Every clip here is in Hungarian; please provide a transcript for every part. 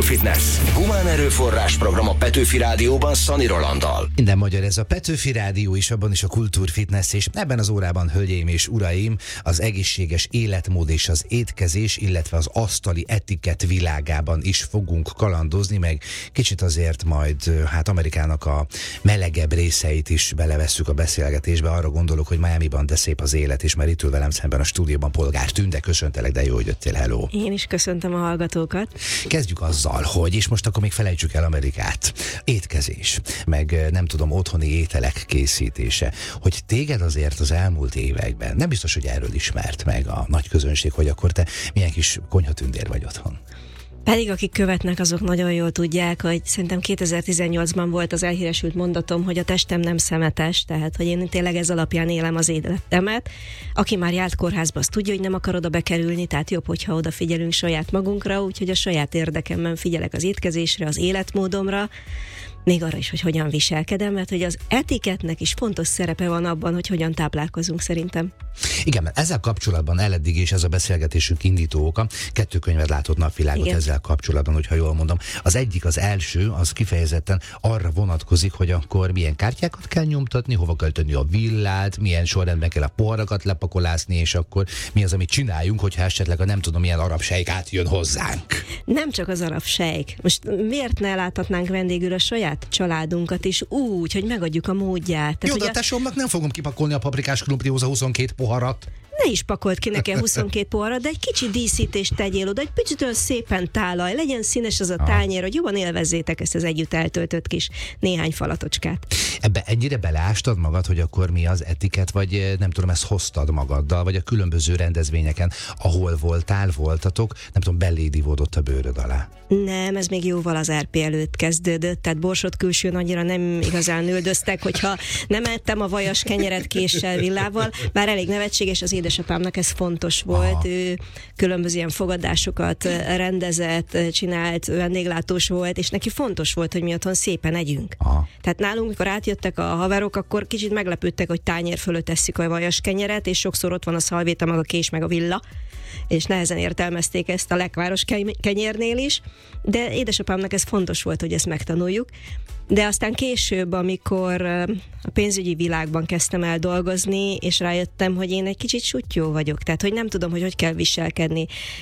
Kultúrfitness. Humán erőforrás program a Petőfi Rádióban Szani Rolanddal. Minden magyar, ez a Petőfi Rádió is, abban is a Kultúrfitness, és ebben az órában, hölgyeim és uraim, az egészséges életmód és az étkezés, illetve az asztali etikett világában is fogunk kalandozni, meg kicsit azért majd Amerikának a melegebb részeit is belevesszük a beszélgetésbe. Arra gondolok, hogy Miamiban de szép az élet, és már itt ül velem szemben a stúdióban Polgár Tünde. Köszöntelek, de jó, hogy jöttél, hello. Én is köszöntöm a hallgatókat. Kezdjük azzal, hogy, és most akkor még felejtsük el Amerikát, étkezés, meg nem tudom, otthoni ételek készítése, hogy téged azért az elmúlt években, nem biztos, hogy erről ismert meg a nagy közönség, hogy akkor te milyen kis konyhatündér vagy otthon. Pedig akik követnek, azok nagyon jól tudják, hogy szerintem 2018-ban volt az elhíresült mondatom, hogy a testem nem szemetes, tehát hogy én tényleg ez alapján élem az életemet. Aki már járt kórházba, az tudja, hogy nem akar oda bekerülni, tehát jobb, hogyha odafigyelünk saját magunkra, úgyhogy a saját érdekemben figyelek az étkezésre, az életmódomra, még arra is, hogy hogyan viselkedem, mert hogy az etikettnek is fontos szerepe van abban, hogy hogyan táplálkozunk szerintem. Igen, mert ezzel kapcsolatban eleddig is ez a beszélgetésünk indító oka. 2 könyvet látott napvilágot. Igen. Ezzel kapcsolatban, hogyha jól mondom. Az egyik, az első, az kifejezetten arra vonatkozik, hogy akkor milyen kártyákat kell nyomtatni, hova kell tenni a villát, milyen sorrendben kell a poharakat lepakolászni, és akkor mi az, amit csináljunk, hogyha esetleg a nem tudom milyen arab sejk átjön hozzánk. Nem csak az arab sejk. Most miért ne láthatnánk vendégül a saját családunkat is úgy, hogy megadjuk a módját. Jó, de a tesómnak nem fogom kipakolni a paprikás krumplióza 22 poharat. Ne is pakolt ki nekem 22 poharat, de egy kicsi díszítést tegyél oda, egy picit olyan szépen tálalj, legyen színes az a tányér, hogy jobban élvezzétek ezt az együtt eltöltött kis néhány falatocskát. Ebbe ennyire beleástad magad, hogy akkor mi az etikett, vagy nem tudom, ezt hoztad magaddal, vagy a különböző rendezvényeken, ahol voltatok, nem tudom, belédivódott a bőröd alá? Nem, ez még jóval az RP előtt kezdődött, tehát borsot külsőn annyira nem igazán üldöztek, hogyha nem ettem a vajas kenyeret késsel, villával, bár elég nevetséges, az édesapámnak ez fontos volt. Aha. Ő különböző ilyen fogadásokat rendezett, csinált, vendéglátós volt, és neki fontos volt, hogy mi otthon szépen együnk. Aha. Tehát nálunk, mikor átjöttek a haverok, akkor kicsit meglepődtek, hogy tányér fölött tesszük a vajas kenyeret, és sokszor ott van a szalvéta, meg a kés, meg a villa, és nehezen értelmezték ezt a lekváros kenyérnél is, de édesapámnak ez fontos volt, hogy ezt megtanuljuk. De aztán később, amikor a pénzügyi világban kezdtem el dolgozni, és rájöttem, hogy én egy kicsit suttyó vagyok, tehát hogy nem tudom, hogy kell viselkedni.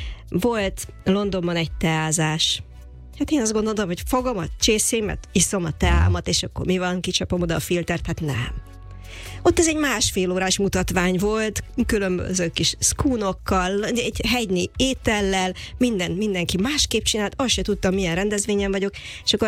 Volt Londonban egy teázás. Hát én azt gondolom, hogy fogom a csészémet, iszom a teámat, és akkor mi van, kicsapom oda a filtert? Hát nem. Ott ez egy 1,5 órás mutatvány volt, különböző kis szkúnokkal, egy hegynyi étellel, mindenki másképp csinált, azt se tudtam, milyen rendezvényen vagyok, és akkor